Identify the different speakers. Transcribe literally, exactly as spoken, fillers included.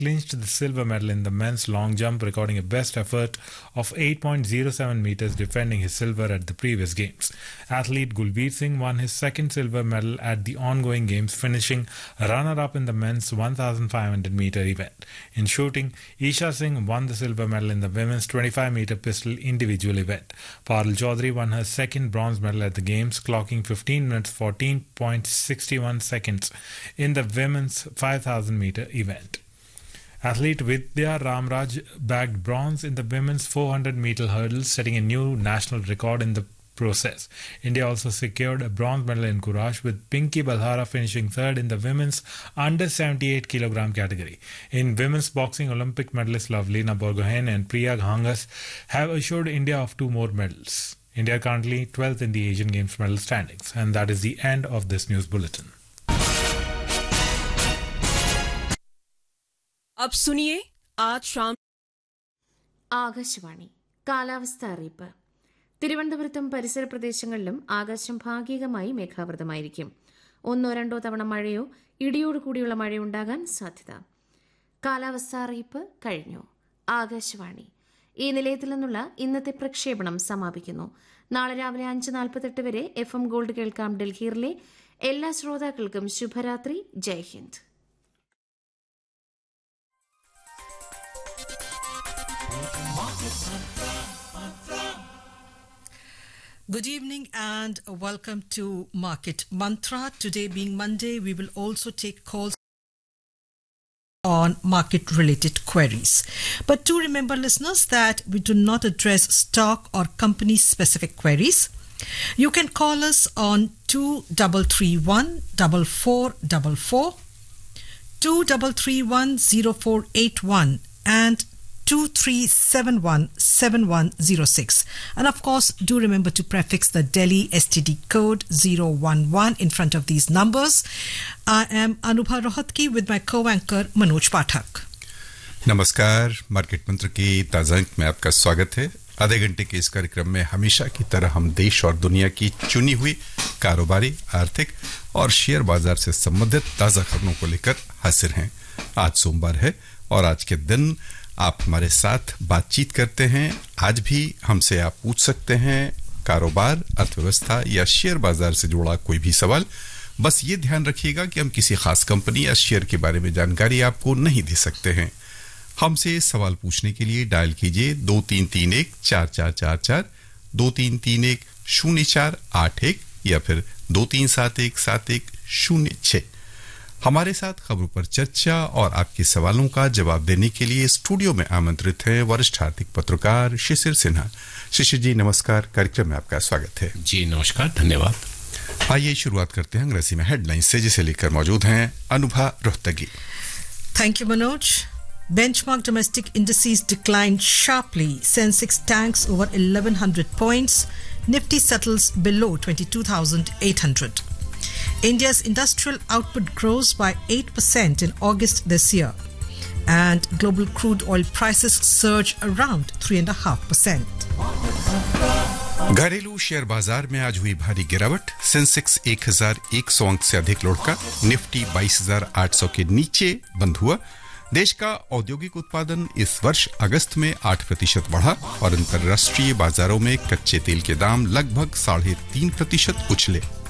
Speaker 1: clinched the silver medal in the men's long jump, recording a best effort of eight point zero seven meters, defending his silver at the previous games. Athlete Gulbir Singh won his second silver medal at the ongoing games, finishing runner-up in the men's one thousand five hundred meter event. In shooting, Isha Singh won the silver medal in the women's twenty-five meter pistol individual event. Parul Chaudhary won her second bronze medal at the games, clocking fifteen minutes fourteen point six one seconds in the women's five thousand meter event. Athlete Vidya Ramraj bagged bronze in the women's four hundred meter hurdles, setting a new national record in the process. India also secured a bronze medal in Courage, with Pinky Balhara finishing third in the women's under seventy-eight kilogram category. In women's boxing, Olympic medalist Lavlina Borgohain and Priya Ghangas have assured India of two more medals. India currently twelfth in the Asian Games medal standings. And that is the end of this news bulletin.
Speaker 2: अब सुनिए आज शाम
Speaker 3: ആകാശവാണി കാലാവസ്ഥ അറിയിപ്പ്. തിരുവനന്തപുരത്തും പരിസര പ്രദേശങ്ങളിലും ആകാശം ഭാഗികമായി മേഘാവൃതമായിരിക്കും. ഒന്നോ രണ്ടോ തവണ മഴയോ ഇടിയോട് കൂടിയുള്ള മഴയുണ്ടാകാൻ സാധ്യത. കാലാവസ്ഥ അറിയിപ്പ് കഴിഞ്ഞു. ആകാശവാണി ഈ നിലയത്തിൽ നിന്നുള്ള ഇന്നത്തെ പ്രക്ഷേപണം സമാപിക്കുന്നു. നാളെ രാവിലെ അഞ്ച് നാൽപ്പത്തെട്ട് വരെ എഫ് എം ഗോൾഡ് കേൾക്കാം. ഡൽഹിയിലെ എല്ലാ ശ്രോതാക്കൾക്കും ശുഭരാത്രി. ജയ് Hind.
Speaker 4: Good evening and welcome to Market Mantra. Today being Monday, we will also take calls on market-related queries. But do remember, listeners, that we do not address stock or company-specific queries. You can call us on two three three one four four four four, two three three one zero four eight one and two three seven one seven one zero six. And of course, do remember to prefix the Delhi S T D code zero one one in front of these numbers. I am Anubha Rohatgi with my co-anchor Manoj Pathak.
Speaker 5: नमस्कार. Market मंत्र की ताजा अंक में आपका स्वागत है. आधे घंटे के इस कार्यक्रम में हमेशा की तरह हम देश और दुनिया की चुनी हुई कारोबारी, आर्थिक और शेयर बाजार से संबंधित ताजा खबरों को लेकर हाजिर हैं. आज सोमवार है और आज के दिन आप हमारे साथ बातचीत करते हैं. आज भी हमसे आप पूछ सकते हैं कारोबार, अर्थव्यवस्था या शेयर बाजार से जुड़ा कोई भी सवाल. बस ये ध्यान रखिएगा कि हम किसी खास कंपनी या शेयर के बारे में जानकारी आपको नहीं दे सकते हैं. हमसे सवाल पूछने के लिए डायल कीजिए दो तीन तीन एक चार चार चार चार, दो तीन तीन एक शून्य चार आठ एक या फिर दो तीन सात एक सात एक शून्य छह. हमारे साथ खबरों पर चर्चा और आपके सवालों का जवाब देने के लिए स्टूडियो में आमंत्रित हैं वरिष्ठ आर्थिक पत्रकार शिशिर सिन्हा. शिशिर जी नमस्कार. कार्यक्रम में आपका स्वागत है.
Speaker 6: जी नमस्कार, धन्यवाद.
Speaker 5: आइए शुरुआत करते हैं अंग्रेजी में हेडलाइंस से, जिसे लेकर मौजूद हैं Anubha Rohatgi.
Speaker 4: Thank you, Manoj. Benchmark domestic indices declined sharply. Sensex tanks over eleven hundred points. Nifty settles below twenty-two thousand eight hundred. India's industrial output grows by eight percent in August this year, and global crude oil prices surge around three point five percent.
Speaker 5: घरेलू share बाजार में आज हुई भारी गिरावट. Sensex एक हज़ार एक सौ अंक से अधिक लुढ़का. निफ्टी बाईस हज़ार आठ सौ के नीचे बंद हुआ. देश का औद्योगिक उत्पादन इस वर्ष अगस्त में आठ प्रतिशत बढ़ा और अंतर्राष्ट्रीय बाजारों में कच्चे तेल के दाम लगभग साढ़े तीन प्रतिशत उछले.